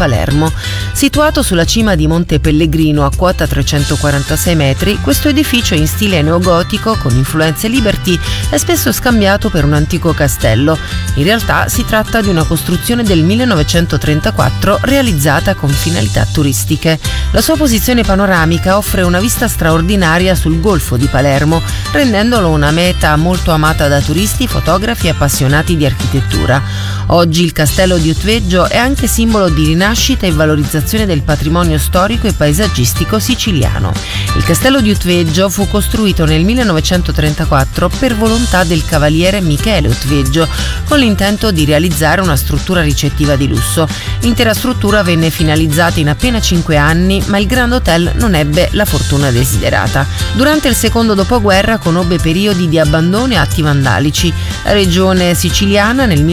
Palermo. Situato sulla cima di Monte Pellegrino a quota 346 metri, questo edificio in stile neogotico con influenze Liberty è spesso scambiato per un antico castello. In realtà si tratta di una costruzione del 1934 realizzata con finalità turistiche. La sua posizione panoramica offre una vista straordinaria sul Golfo di Palermo, rendendolo una meta molto amata da turisti, fotografi e appassionati di architettura. Oggi il castello di Otveggio è anche simbolo di rinascita e valorizzazione del patrimonio storico e paesaggistico siciliano. Il castello di Otveggio fu costruito nel 1934 per volontà del cavaliere Michele Otveggio, con l'intento di realizzare una struttura ricettiva di lusso. L'intera struttura venne finalizzata in appena 5 anni, ma il Grand Hotel non ebbe la fortuna desiderata. Durante il secondo dopoguerra conobbe periodi di abbandono e atti vandalici. La regione siciliana nel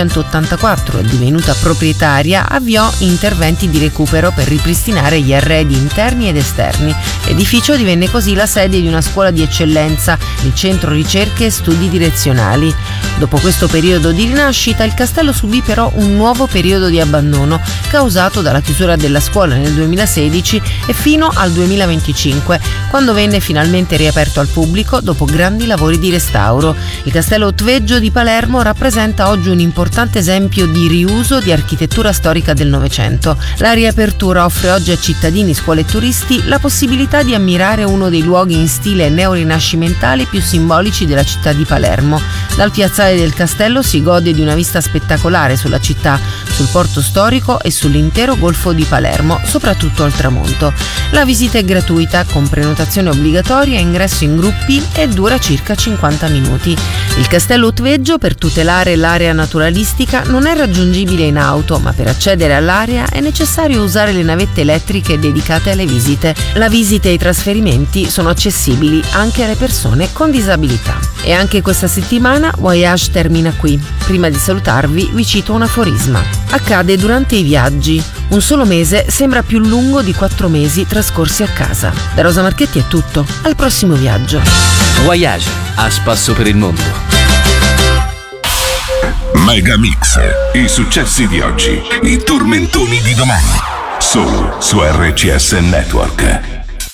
1984, divenuta proprietaria, avviò interventi di recupero per ripristinare gli arredi interni ed esterni. L'edificio divenne così la sede di una scuola di eccellenza, il Centro Ricerche e Studi Direzionali. Dopo questo periodo di rinascita, il castello subì però un nuovo periodo di abbandono, causato dalla chiusura della scuola nel 2016 e fino al 2025, quando venne finalmente riaperto al pubblico dopo grandi lavori di restauro. Il castello Otveggio di Palermo rappresenta oggi un importante esempio di riuso di architettura storica del Novecento. La riapertura offre oggi a cittadini, scuole e turisti la possibilità di ammirare uno dei luoghi in stile neorinascimentale più simbolici della città di Palermo. Dal piazzale del castello si gode di una vista spettacolare sulla città, sul porto storico e sull'intero Golfo di Palermo, soprattutto al tramonto. La visita è gratuita, con prenotazione obbligatoria e ingresso in gruppi, e dura circa 50 minuti. Il castello Otveggio, per tutelare l'area naturalistica, non è raggiungibile in auto, ma per accedere all'area è necessario usare le navette elettriche dedicate alle visite. La visita e i trasferimenti sono accessibili anche alle persone con disabilità. E anche questa settimana Voyage termina qui. Prima di salutarvi vi cito un aforisma. Accade durante i viaggi. Un solo mese sembra più lungo di 4 mesi trascorsi a casa. Da Rosa Marchetti è tutto. Al prossimo viaggio. Voyage, a spasso per il mondo. Megamix, i successi di oggi, i tormentoni di domani. Solo su RCS Network.